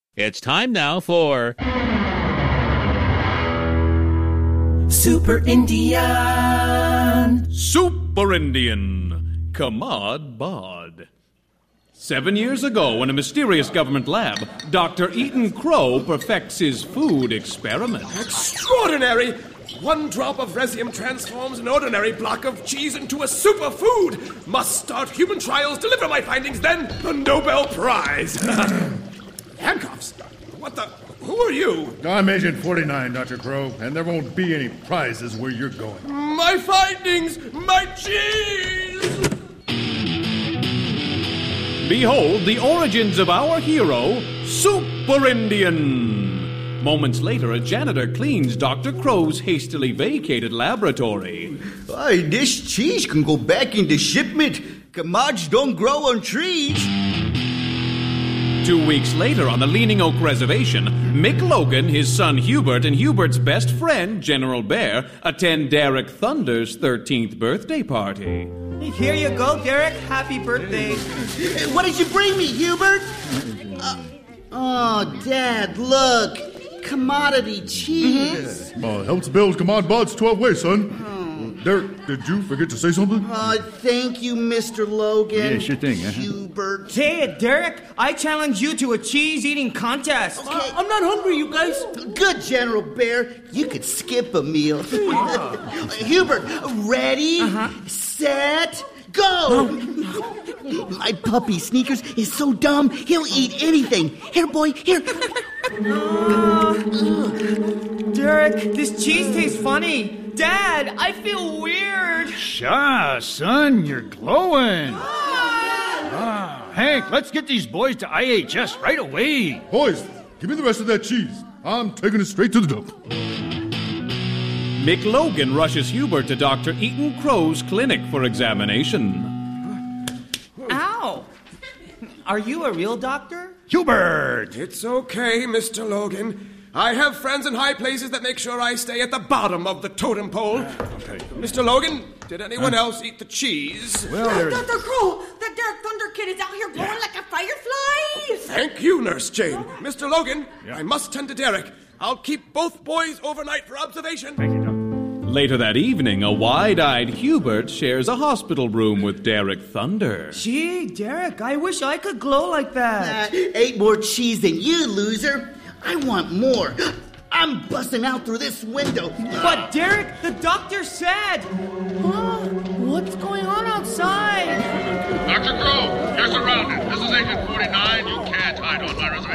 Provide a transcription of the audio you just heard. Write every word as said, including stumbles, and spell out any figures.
It's time now for Super Indian. Super Indian. Kamad Bod. Seven years ago, in a mysterious government lab, Doctor Eaton Crow perfects his food experiment. Extraordinary! One drop of resium transforms an ordinary block of cheese into a superfood. Must start human trials, deliver my findings, then the Nobel Prize. Handcuffs? What the? Who are you? I'm Agent forty-nine, Doctor Crow, and there won't be any prizes where you're going. My findings! My cheese! Behold the origins of our hero, Super Indian. Moments later, a janitor cleans Doctor Crow's hastily vacated laboratory. Hey, this cheese can go back into shipment. Kamads don't grow on trees. Two weeks later, on the Leaning Oak Reservation, Mick Logan, his son Hubert, and Hubert's best friend, General Bear, attend Derek Thunder's thirteenth birthday party. Here you go, Derek. Happy birthday. What did you bring me, Hubert? Uh, oh, Dad, look. Commodity cheese. Mm-hmm. Uh, helps build Kamad Bod's twelve ways, son. Oh. Derek, did you forget to say something? Uh, thank you, Mister Logan. Yeah, sure thing. Uh-huh. Hubert. Hey, Derek, I challenge you to a cheese-eating contest. Okay. Uh, I'm not hungry, you guys. Good, General Bear. You could skip a meal. Hubert, ready, uh-huh. set, go! My puppy Sneakers is so dumb, he'll eat anything. Here, boy, here. Uh, Derek, this cheese tastes funny. Dad, I feel weird. Sha, son, you're glowing. Ah, Hank, let's get these boys to I H S right away. Boys, give me the rest of that cheese. I'm taking it straight to the dump. Mick Logan rushes Hubert to Doctor Eaton Crow's clinic for examination. Ow! Are you a real doctor? Hubert! It's okay, Mister Logan. I have friends in high places that make sure I stay at the bottom of the totem pole. Okay. Mister Logan, did anyone huh? else eat the cheese? Well, there's... Doctor Crow, that Derek Thunder kid is out here glowing yeah. like a firefly. Thank you, Nurse Jane. Mister Logan, yeah. I must tend to Derek. I'll keep both boys overnight for observation. Thank you, Doc. Later that evening, a wide-eyed Hubert shares a hospital room with Derek Thunder. Gee, Derek, I wish I could glow like that. Uh, ate more cheese than you, loser. I want more. I'm busting out through this window. But Derek, the doctor said... Huh? What's going on outside? Doctor Crow, you're surrounded. This is Agent forty-nine. You